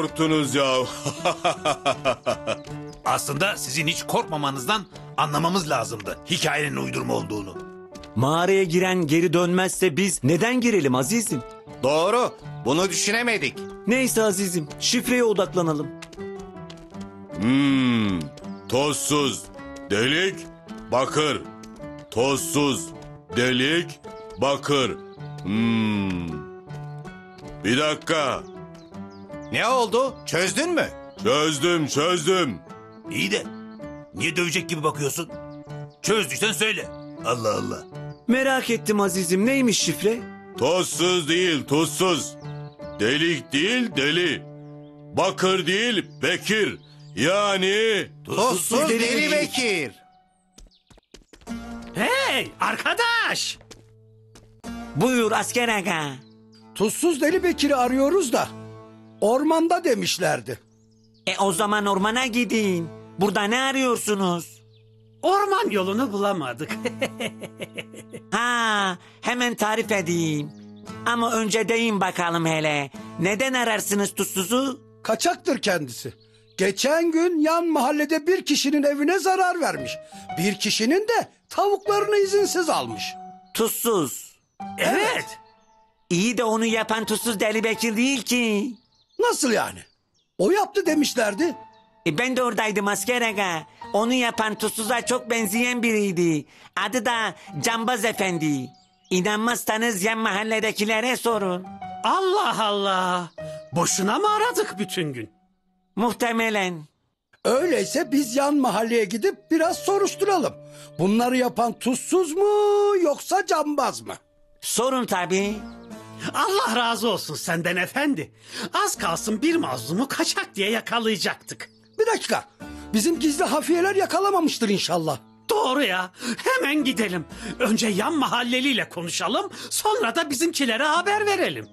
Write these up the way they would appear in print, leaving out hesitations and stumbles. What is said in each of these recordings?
korktunuz ya. Aslında sizin hiç korkmamanızdan anlamamız lazımdı hikayenin uydurma olduğunu. Mağaraya giren geri dönmezse biz neden girelim azizim? Doğru. Bunu düşünemedik. Neyse azizim, şifreye odaklanalım. Tozsuz, delik, bakır. Tozsuz, delik, bakır. Bir dakika. Ne oldu? Çözdün mü? Çözdüm. İyi de niye dövecek gibi bakıyorsun? Çözdüysen söyle. Allah Allah. Merak ettim azizim, neymiş şifre? Tozsuz değil, tuzsuz. Delik değil, deli. Bakır değil, bekir. Yani... Tuzsuz Deli Bekir. Hey arkadaş! Buyur asker aga. Tuzsuz Deli Bekir'i arıyoruz da ormanda demişlerdi. O zaman ormana gidin. Burada ne arıyorsunuz? Orman yolunu bulamadık. Ha, hemen tarif edeyim. Ama önce deyin bakalım hele. Neden ararsınız tuzsuzu? Kaçaktır kendisi. Geçen gün yan mahallede bir kişinin evine zarar vermiş. Bir kişinin de tavuklarını izinsiz almış. Tuzsuz. Evet. İyi de onu yapan tuzsuz Deli Bekir değil ki. Nasıl yani? O yaptı demişlerdi. Ben de oradaydım asker aga. Onu yapan tuzsuza çok benzeyen biriydi. Adı da Cambaz Efendi. İnanmazsanız yan mahalledekilere sorun. Allah Allah. Boşuna mı aradık bütün gün? Muhtemelen. Öyleyse biz yan mahalleye gidip biraz soruşturalım. Bunları yapan tuzsuz mu yoksa cambaz mı? Sorun tabii. Allah razı olsun senden efendi. Az kalsın bir mazlumu kaçak diye yakalayacaktık. Bir dakika. Bizim gizli hafiyeler yakalamamıştır inşallah. Doğru ya. Hemen gidelim. Önce yan mahalleliyle konuşalım. Sonra da bizimkilere haber verelim.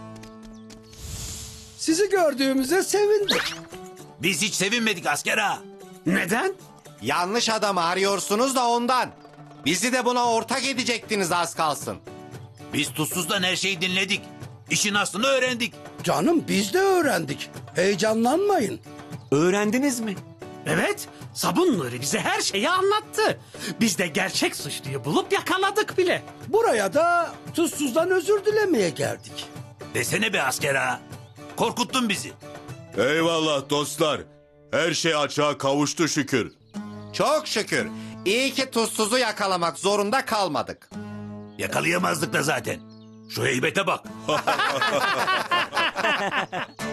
Sizi gördüğümüze sevindik. Biz hiç sevinmedik asker ha. Neden? Yanlış adamı arıyorsunuz da ondan. Bizi de buna ortak edecektiniz az kalsın. Biz tuzsuzdan her şeyi dinledik. İşin aslını öğrendik. Canım biz de öğrendik. Heyecanlanmayın. Öğrendiniz mi? Evet. Sabun Nuri bize her şeyi anlattı. Biz de gerçek suçluyu bulup yakaladık bile. Buraya da tuzsuzdan özür dilemeye geldik. Desene be asker ha. Korkuttun bizi. Eyvallah dostlar. Her şey açığa kavuştu şükür. Çok şükür. İyi ki tuzsuzu yakalamak zorunda kalmadık. Yakalayamazdık da zaten. Şu heybete bak.